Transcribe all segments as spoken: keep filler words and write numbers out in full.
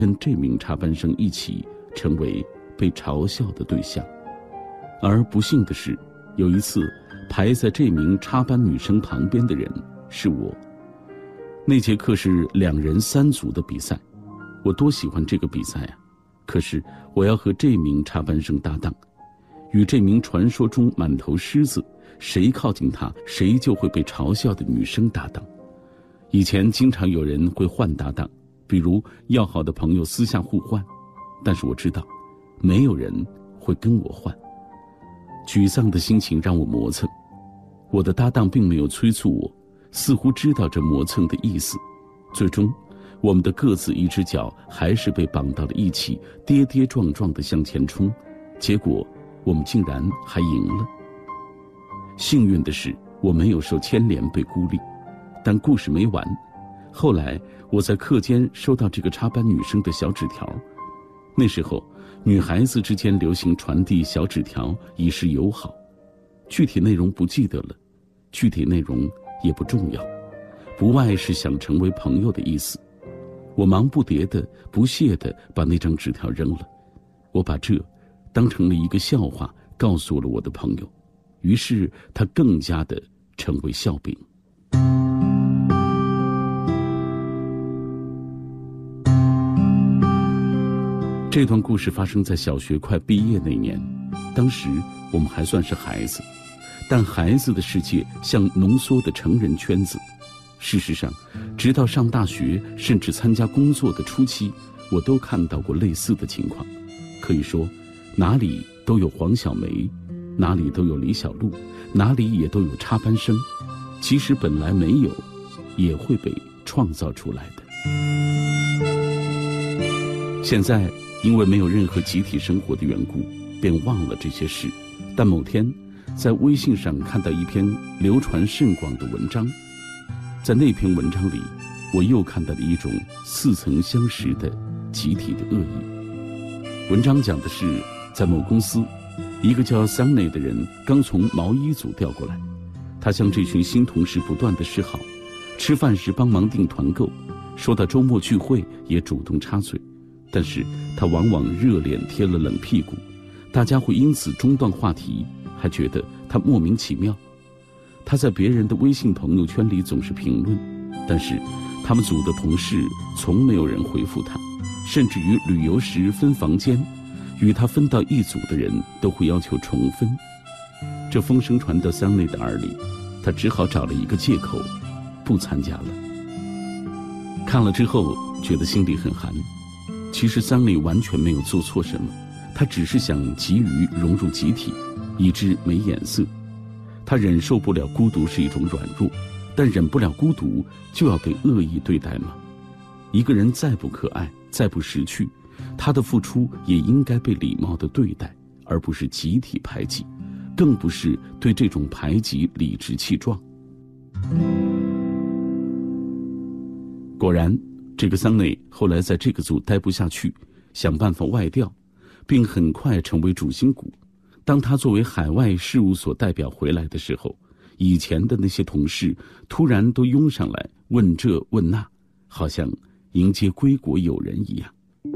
跟这名插班生一起成为被嘲笑的对象。而不幸的是，有一次排在这名插班女生旁边的人是我。那节课是两人三组的比赛，我多喜欢这个比赛啊！可是我要和这名插班生搭档，与这名传说中满头虱子，谁靠近他谁就会被嘲笑的女生搭档。以前经常有人会换搭档，比如要好的朋友私下互换，但是我知道没有人会跟我换。沮丧的心情让我磨蹭，我的搭档并没有催促我，似乎知道这磨蹭的意思。最终我们的各自一只脚还是被绑到了一起，跌跌撞撞地向前冲，结果我们竟然还赢了。幸运的是我没有受牵连被孤立，但故事没完。后来我在课间收到这个插班女生的小纸条，那时候女孩子之间流行传递小纸条以示友好，具体内容不记得了，具体内容也不重要，不外是想成为朋友的意思。我忙不迭的不屑的把那张纸条扔了，我把这当成了一个笑话告诉了我的朋友，于是他更加的成为笑柄。这段故事发生在小学快毕业那年，当时我们还算是孩子，但孩子的世界像浓缩的成人圈子。事实上，直到上大学甚至参加工作的初期，我都看到过类似的情况。可以说，哪里都有黄小梅，哪里都有李小璐，哪里也都有插班生，即使本来没有，也会被创造出来的。现在因为没有任何集体生活的缘故，便忘了这些事。但某天在微信上看到一篇流传甚广的文章，在那篇文章里，我又看到了一种似曾相识的集体的恶意。文章讲的是，在某公司，一个叫桑内的人刚从毛衣组调过来，他向这群新同事不断的示好，吃饭时帮忙订团购，说到周末聚会也主动插嘴，但是他往往热脸贴了冷屁股，大家会因此中断话题，还觉得他莫名其妙。他在别人的微信朋友圈里总是评论，但是他们组的同事从没有人回复他，甚至于旅游时分房间，与他分到一组的人都会要求重分。这风声传到桑内的耳里，他只好找了一个借口不参加了。看了之后觉得心里很寒，其实桑内完全没有做错什么，他只是想急于融入集体，以致没眼色。他忍受不了孤独是一种软弱，但忍不了孤独就要被恶意对待吗？一个人再不可爱，再不识趣，他的付出也应该被礼貌地对待，而不是集体排挤，更不是对这种排挤理直气壮。果然，这个桑内后来在这个组待不下去，想办法外调，并很快成为主心骨。当他作为海外事务所代表回来的时候，以前的那些同事突然都拥上来问这问那，好像迎接归国友人一样。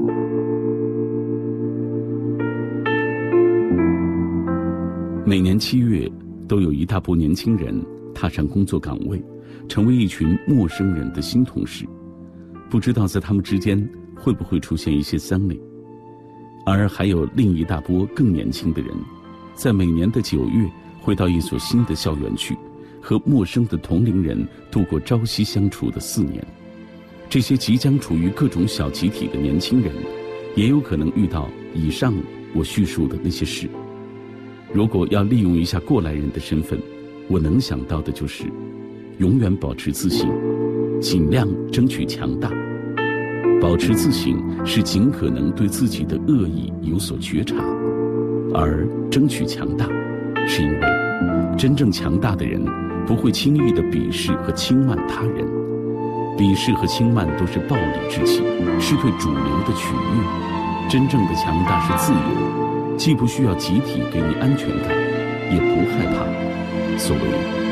每年七月都有一大波年轻人踏上工作岗位，成为一群陌生人的新同事，不知道在他们之间会不会出现一些桑内。而还有另一大波更年轻的人，在每年的九月会到一所新的校园去，和陌生的同龄人度过朝夕相处的四年。这些即将处于各种小集体的年轻人，也有可能遇到以上我叙述的那些事。如果要利用一下过来人的身份，我能想到的就是永远保持自信，尽量争取强大。保持自信是尽可能对自己的恶意有所觉察，而争取强大是因为真正强大的人不会轻易的鄙视和轻慢他人。鄙视和轻慢都是暴力之气，是对主流的取悦。真正的强大是自由，既不需要集体给你安全感，也不害怕所谓